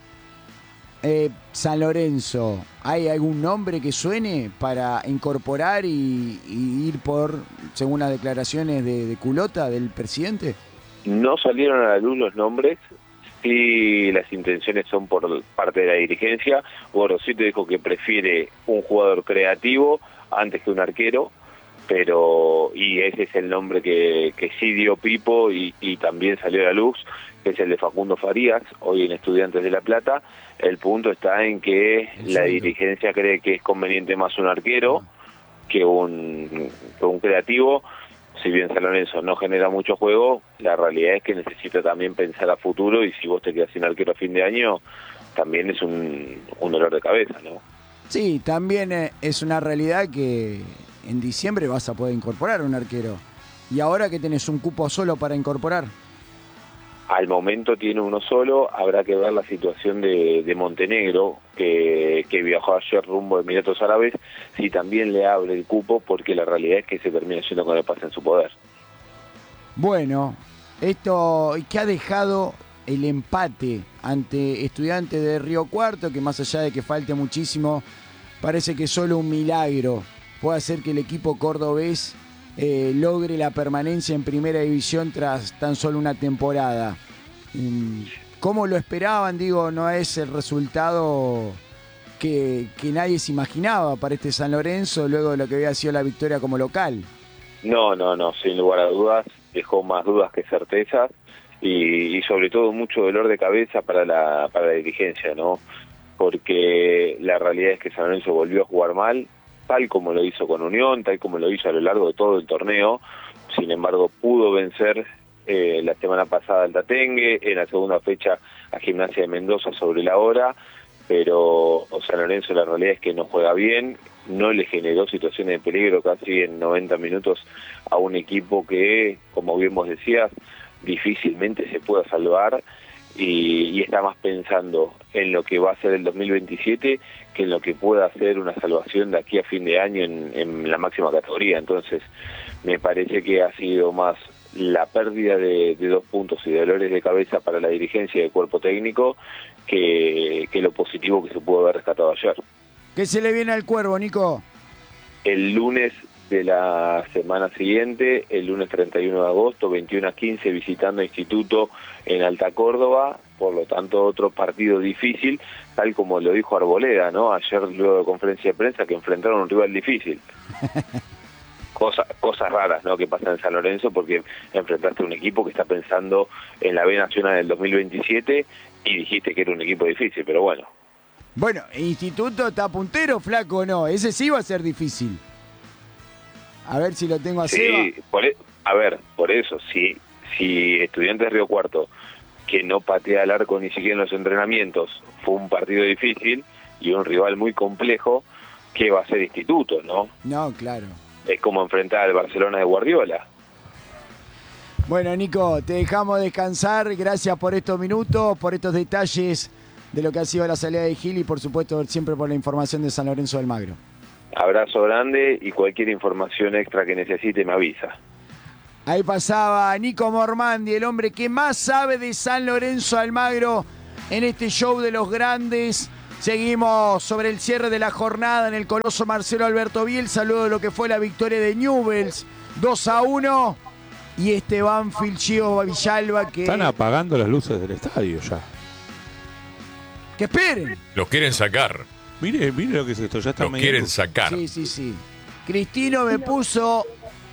San Lorenzo, ¿hay algún nombre que suene para incorporar y ir por, según las declaraciones de Culota, del presidente?
No salieron a la luz los nombres, sí las intenciones son por parte de la dirigencia. Gorosito dijo que prefiere un jugador creativo antes que un arquero, y ese es el nombre que sí dio Pipo y también salió a la luz, que es el de Facundo Farías, hoy en Estudiantes de La Plata. El punto está en que la dirigencia cree que es conveniente más un arquero que un creativo. Si bien San Lorenzo no genera mucho juego, la realidad es que necesita también pensar a futuro, y si vos te quedas sin arquero a fin de año, también es un dolor de cabeza, ¿no?
Sí, también es una realidad que en diciembre vas a poder incorporar un arquero. ¿Y ahora que tenés un cupo solo para incorporar?
Al momento tiene uno solo, habrá que ver la situación de Montenegro, que viajó ayer rumbo a Emiratos Árabes, si también le abre el cupo, porque la realidad es que se termina yendo con el pase en su poder.
Bueno, esto que ha dejado el empate ante Estudiantes de Río Cuarto, que más allá de que falte muchísimo, parece que solo un milagro puede hacer que el equipo cordobés logre la permanencia en primera división tras tan solo una temporada. ¿Cómo lo esperaban? Digo, no es el resultado que nadie se imaginaba para este San Lorenzo luego de lo que había sido la victoria como local.
No, sin lugar a dudas, dejó más dudas que certezas y sobre todo mucho dolor de cabeza para la dirigencia, ¿no? Porque la realidad es que San Lorenzo volvió a jugar mal, tal como lo hizo con Unión, tal como lo hizo a lo largo de todo el torneo. Sin embargo, pudo vencer la semana pasada al Tatengue, en la segunda fecha a Gimnasia de Mendoza sobre la hora, pero San Lorenzo la realidad es que no juega bien, no le generó situaciones de peligro casi en 90 minutos a un equipo que, como bien vos decías, difícilmente se pueda salvar, y está más pensando en lo que va a ser el 2027 que en lo que pueda hacer una salvación de aquí a fin de año en la máxima categoría. Entonces me parece que ha sido más la pérdida de 2 puntos y dolores de cabeza para la dirigencia y el cuerpo técnico que lo positivo que se pudo haber rescatado ayer.
¿Qué se le viene al Cuervo, Nico?
El lunes de la semana siguiente, el lunes 31 de agosto, 21 a 15, visitando Instituto en Alta Córdoba, por lo tanto otro partido difícil, tal como lo dijo Arboleda, ¿no? Ayer luego de conferencia de prensa, que enfrentaron a un rival difícil. Cosas raras, ¿no?, que pasan en San Lorenzo, porque enfrentaste a un equipo que está pensando en la B Nacional del 2027 y dijiste que era un equipo difícil, pero bueno.
Bueno, Instituto está puntero, flaco, o no, ese sí va a ser difícil. A ver si lo tengo a Seba.
Sí, por eso, si Estudiantes de Río Cuarto, que no patea el arco ni siquiera en los entrenamientos, fue un partido difícil y un rival muy complejo, ¿qué va a ser Instituto, no?
No, claro.
Es como enfrentar al Barcelona de Guardiola.
Bueno, Nico, te dejamos descansar. Gracias por estos minutos, por estos detalles de lo que ha sido la salida de Gil y, por supuesto, siempre por la información de San Lorenzo de Almagro.
Abrazo grande y cualquier información extra que necesite me avisa.
Ahí pasaba Nico Mormandi, el hombre que más sabe de San Lorenzo de Almagro en este show de los grandes. Seguimos sobre el cierre de la jornada en el Coloso Marcelo Alberto Bielsa, luego de lo que fue la victoria de Newell's 2-1. Y este Banfield Gio Villalba que...
Están apagando las luces del estadio ya.
¡Que esperen!
Los quieren sacar.
Mire lo que es esto, ya está.
Los quieren sacar.
Sí. Cristino me puso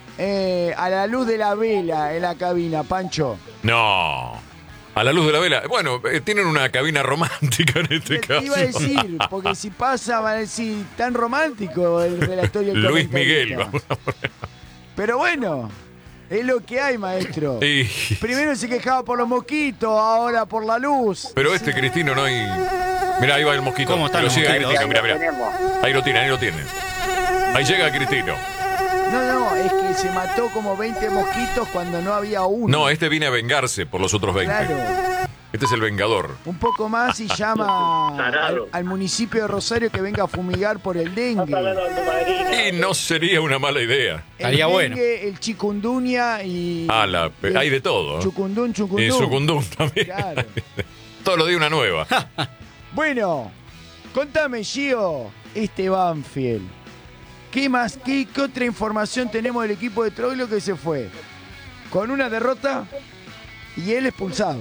a la luz de la vela en la cabina, Pancho.
No. A la luz de la vela. Bueno, tienen una cabina romántica en este caso.
Te iba a decir, porque si pasa, van a decir, tan romántico el relatorio.
Luis Miguel. Vamos a poner.
Pero bueno, es lo que hay, maestro.
Y...
Primero se quejaba por los mosquitos, ahora por la luz.
Pero Cristino no hay... Mirá, ahí va el mosquito.
¿Cómo está
lo sigue Cristino, mirá. Ahí lo tiene. Ahí llega Cristino.
No, es que se mató como 20 mosquitos cuando no había uno.
No, viene a vengarse por los otros 20.
Claro.
Este es el vengador.
Un poco más y llama al municipio de Rosario que venga a fumigar por el dengue.
Y no sería una mala idea.
Estaría bueno.
El chikungunya y...
hay de todo.
Chucundún.
Y sucundún también.
Claro.
Todo lo de una nueva.
Bueno, contame, Gio, este Banfield. ¿Qué más? ¿Qué otra información tenemos del equipo de Troilo que se fue? Con una derrota y él expulsado.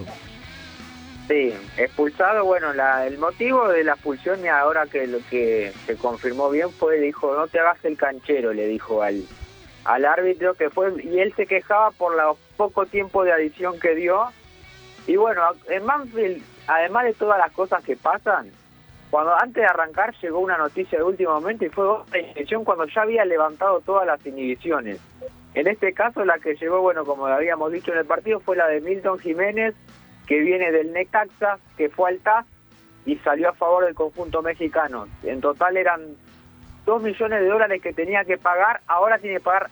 Sí, expulsado. Bueno, el motivo de la expulsión, y ahora que lo que se confirmó bien, fue, dijo, no te hagas el canchero, le dijo al árbitro, que fue, y él se quejaba por el poco tiempo de adición que dio. Y bueno, en Banfield, además de todas las cosas que pasan, antes de arrancar llegó una noticia de último momento y fue otra inhibición cuando ya había levantado todas las inhibiciones. En este caso la que llegó, bueno, como habíamos dicho en el partido, fue la de Milton Jiménez, que viene del Necaxa, que fue al TAS y salió a favor del conjunto mexicano. En total eran $2 millones que tenía que pagar, ahora tiene que pagar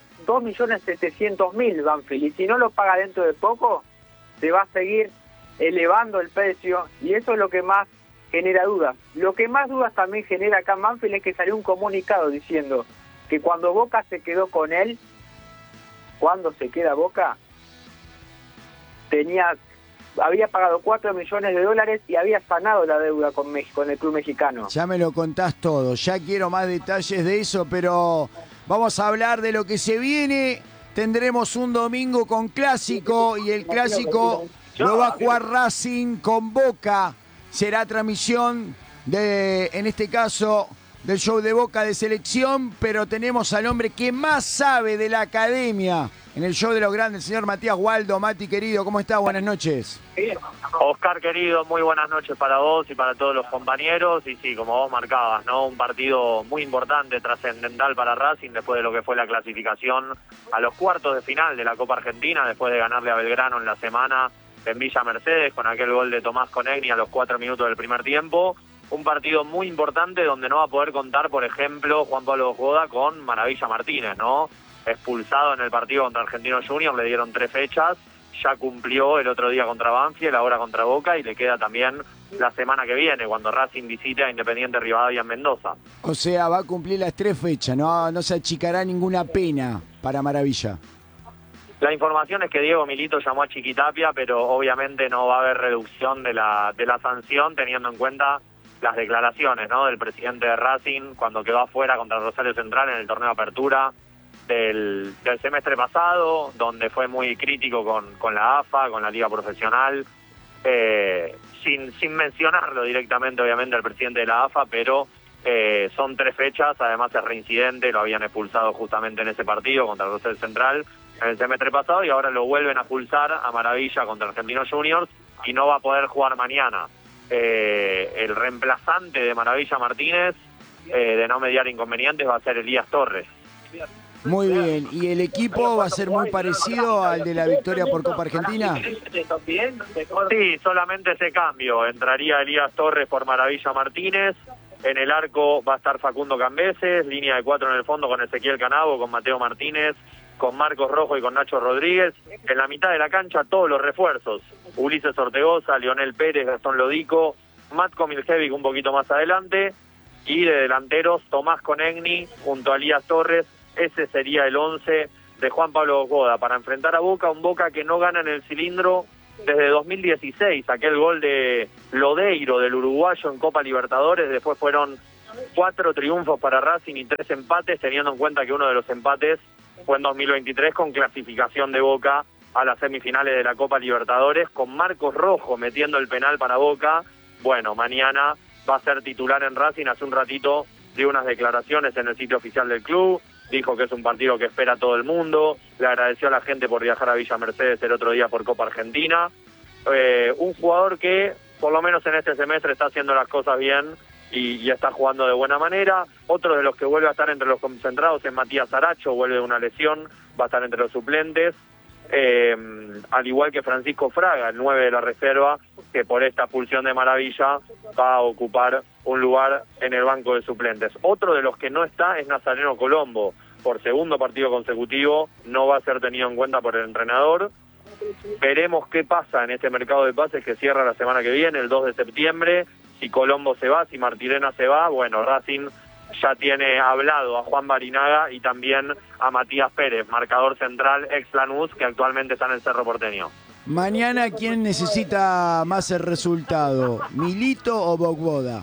2.700.000 Banfield, y si no lo paga dentro de poco, se va a seguir elevando el precio, y eso es lo que más genera dudas. Lo que más dudas también genera acá en Banfield es que salió un comunicado diciendo que cuando Boca se quedó con él, cuando se queda Boca, había pagado $4 millones y había sanado la deuda con el club mexicano.
Ya me lo contás todo, ya quiero más detalles de eso, pero vamos a hablar de lo que se viene. Tendremos un domingo con clásico y el clásico lo va a jugar Racing con Boca. Será transmisión en este caso, del show de Boca de selección, pero tenemos al hombre que más sabe de la academia en el show de los grandes, el señor Matías Waldo. Mati, querido, ¿cómo está? Buenas noches.
Oscar, querido, muy buenas noches para vos y para todos los compañeros. Y sí, como vos marcabas, ¿no? Un partido muy importante, trascendental para Racing después de lo que fue la clasificación a los cuartos de final de la Copa Argentina, después de ganarle a Belgrano en la semana en Villa Mercedes con aquel gol de Tomás Conegni a los 4 minutos del primer tiempo. Un partido muy importante donde no va a poder contar, por ejemplo, Juan Pablo Joda con Maravilla Martínez, ¿no? Expulsado en el partido contra Argentino Junior, le dieron 3 fechas, ya cumplió el otro día contra Banfield, ahora contra Boca, y le queda también la semana que viene, cuando Racing visite a Independiente Rivadavia en Mendoza.
O sea, va a cumplir las 3 fechas, no se achicará ninguna pena para Maravilla.
La información es que Diego Milito llamó a Chiquitapia, pero obviamente no va a haber reducción de la sanción, teniendo en cuenta las declaraciones, ¿no?, del presidente de Racing cuando quedó afuera contra Rosario Central en el torneo de apertura del semestre pasado, donde fue muy crítico con la AFA, con la liga profesional, sin mencionarlo directamente obviamente al presidente de la AFA, pero son 3 fechas, además es reincidente, lo habían expulsado justamente en ese partido contra Rosario Central en el semestre pasado y ahora lo vuelven a expulsar a Maravilla contra Argentinos Juniors y no va a poder jugar mañana. El reemplazante de Maravilla Martínez, de no mediar inconvenientes, va a ser Elías Torres.
Muy bien, ¿y el equipo va a ser muy parecido al de la victoria por Copa Argentina?
Sí, solamente ese cambio. Entraría Elías Torres por Maravilla Martínez. En el arco va a estar Facundo Cambeses, línea de 4 en el fondo con Ezequiel Canavo, con Mateo Martínez con Marcos Rojo y con Nacho Rodríguez. En la mitad de la cancha todos los refuerzos: Ulises Ortegoza, Lionel Pérez, Gastón Lodico, Matko Miljevic un poquito más adelante, y de delanteros Tomás Conegni junto a Elías Torres. Ese sería el 11 de Juan Pablo Bocoda para enfrentar a Boca, un Boca que no gana en el cilindro desde 2016, aquel gol de Lodeiro del uruguayo en Copa Libertadores. Después fueron 4 triunfos para Racing y 3 empates, teniendo en cuenta que uno de los empates fue en 2023 con clasificación de Boca a las semifinales de la Copa Libertadores, con Marcos Rojo metiendo el penal para Boca. Bueno, mañana va a ser titular en Racing. Hace un ratito dio unas declaraciones en el sitio oficial del club, dijo que es un partido que espera a todo el mundo, le agradeció a la gente por viajar a Villa Mercedes el otro día por Copa Argentina. Un jugador que, por lo menos en este semestre, está haciendo las cosas bien y está jugando de buena manera. Otro de los que vuelve a estar entre los concentrados es Matías Aracho, vuelve de una lesión, va a estar entre los suplentes. Al igual que Francisco Fraga, el 9 de la reserva, que por esta expulsión de Maravilla va a ocupar un lugar en el banco de suplentes. Otro de los que no está es Nazareno Colombo. Por segundo partido consecutivo no va a ser tenido en cuenta por el entrenador. Veremos qué pasa en este mercado de pases que cierra la semana que viene, el 2 de septiembre. Si Colombo se va, si Martirena se va, bueno, Racing ya tiene hablado a Juan Barinaga y también a Matías Pérez, marcador central ex Lanús, que actualmente está en el Cerro Porteño.
Mañana, ¿quién necesita más el resultado? ¿Milito o Bocoda?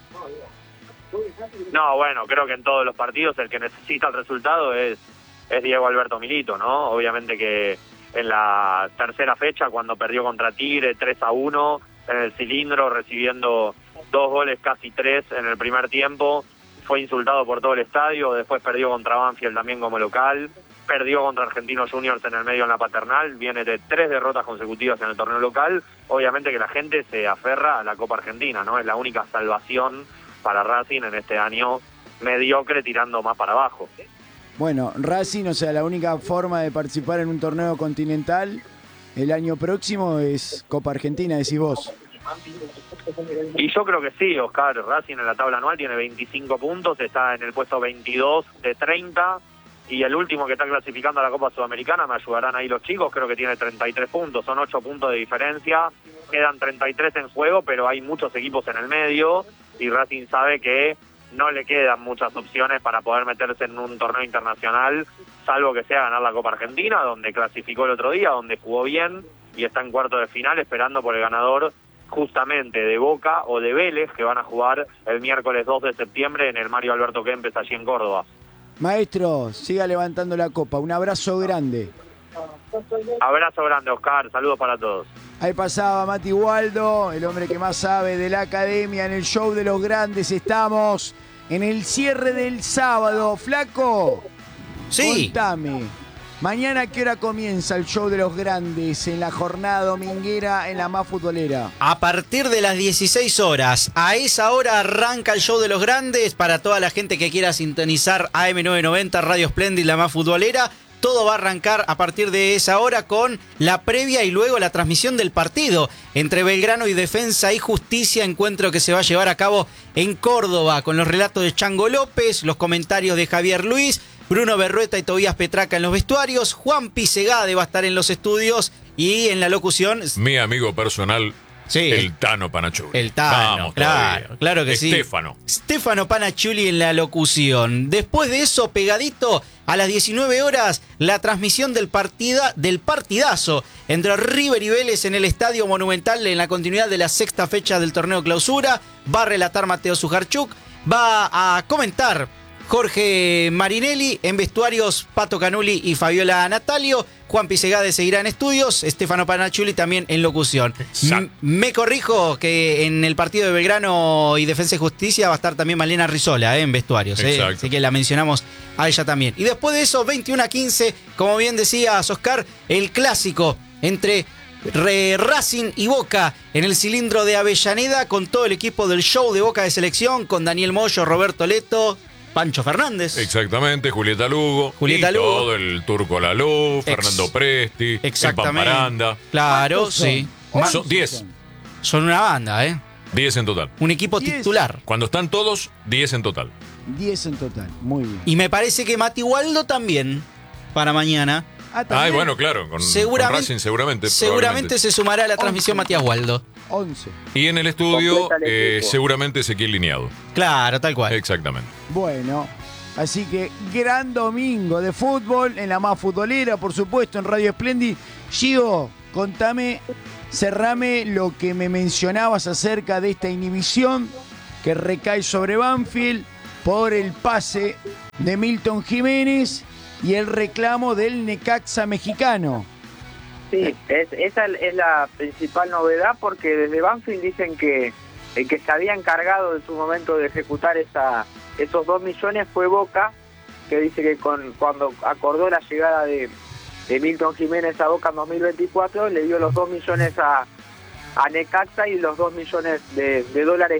No, bueno, creo que en todos los partidos el que necesita el resultado es Diego Alberto Milito, ¿no? Obviamente que en la tercera fecha, cuando perdió contra Tigre 3-1 en el cilindro, recibiendo 2 goles, casi 3 en el primer tiempo, fue insultado por todo el estadio. Después perdió contra Banfield también como local, perdió contra Argentinos Juniors en el medio en la Paternal, viene de 3 derrotas consecutivas en el torneo local. Obviamente que la gente se aferra a la Copa Argentina, ¿no? Es la única salvación para Racing en este año mediocre, tirando más para abajo.
Bueno, Racing, o sea, la única forma de participar en un torneo continental el año próximo es Copa Argentina, decís vos.
Y yo creo que sí, Oscar. Racing en la tabla anual tiene 25 puntos, está en el puesto 22 de 30, y el último que está clasificando a la Copa Sudamericana, me ayudarán ahí los chicos, creo que tiene 33 puntos, son 8 puntos de diferencia, quedan 33 en juego, pero hay muchos equipos en el medio, y Racing sabe que no le quedan muchas opciones para poder meterse en un torneo internacional, salvo que sea ganar la Copa Argentina, donde clasificó el otro día, donde jugó bien, y está en cuarto de final esperando por el ganador justamente de Boca o de Vélez, que van a jugar el miércoles 2 de septiembre en el Mario Alberto Kempes, allí en Córdoba.
Maestro, siga levantando la copa. Un abrazo grande.
Abrazo grande, Oscar. Saludos para todos.
Ahí pasaba Mati Waldo, el hombre que más sabe de la academia. En el show de los grandes estamos en el cierre del sábado. Flaco,
sí,
contame, mañana, ¿a qué hora comienza el show de los grandes en la jornada dominguera en la más futbolera?
A partir de las 16 horas. A esa hora arranca el show de los grandes para toda la gente que quiera sintonizar AM990, Radio Splendid, la más futbolera. Todo va a arrancar a partir de esa hora con la previa y luego la transmisión del partido entre Belgrano y Defensa y Justicia, encuentro que se va a llevar a cabo en Córdoba, con los relatos de Chango López, los comentarios de Javier Luis, Bruno Berrueta y Tobías Petraca en los vestuarios, Juan Pisegade va a estar en los estudios y en la locución...
Mi amigo personal,
sí,
el Tano Panachuli.
El Tano, claro que sí. Stefano Panachuli en la locución. Después de eso, pegadito, a las 19 horas, la transmisión del partidazo entre River y Vélez en el Estadio Monumental en la continuidad de la sexta fecha del torneo clausura. Va a relatar Mateo Sujarchuk, va a comentar Jorge Marinelli, en vestuarios Pato Canuli y Fabiola Natalio. Juan Pisegade seguirá en estudios, Stefano Panachuli también en locución. Me corrijo que en el partido de Belgrano y Defensa y Justicia va a estar también Malena Rizola en vestuarios. Así que la mencionamos a ella también. Y después de eso, 21:15, como bien decías, Oscar, el clásico entre Racing y Boca en el cilindro de Avellaneda, con todo el equipo del show de Boca de Selección, con Daniel Moyo, Roberto Leto, Pancho Fernández.
Exactamente, Julieta Lugo. Todo el Turco Lalú, Fernando Presti, el Pamparanda.
Claro, sí.
Son 10.
Son una banda,
10 en total.
Un equipo titular.
Cuando están todos, 10 en total.
10 en total, muy bien.
Y me parece que Mati Waldo también. para mañana.
Ay, bueno, claro, con Racing seguramente.
Seguramente se sumará a la transmisión Matías Waldo.
11.
Y en el estudio, seguramente Ezequiel Lineado.
Claro, tal cual.
Exactamente.
Bueno, así que gran domingo de fútbol en la más futbolera, por supuesto, en Radio Splendid. Gio, contame, cerrame lo que me mencionabas acerca de esta inhibición que recae sobre Banfield por el pase de Milton Jiménez y el reclamo del Necaxa mexicano.
Sí, esa es la principal novedad, porque desde Banfield dicen que el que se había encargado en su momento de ejecutar esos 2 millones fue Boca, que dice que cuando acordó la llegada de Milton Jiménez a Boca en 2024, le dio los 2 millones a Necaxa y los 2 millones de dólares